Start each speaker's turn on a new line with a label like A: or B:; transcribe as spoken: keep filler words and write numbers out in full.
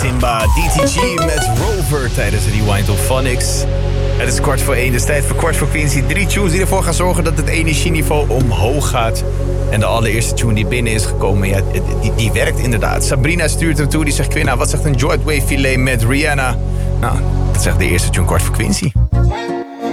A: Timba, D T G met Rover tijdens de Rewind of Phonics. Het is kwart voor één, dus tijd voor kwart voor Quincy. Drie tunes die ervoor gaan zorgen dat het energieniveau omhoog gaat. En de allereerste tune die binnen is gekomen, ja, die, die werkt inderdaad. Sabrina stuurt hem toe, die zegt: Quinna, wat zegt een Joint Wave filet met Rihanna? Nou, dat zegt de eerste tune kwart voor Quincy.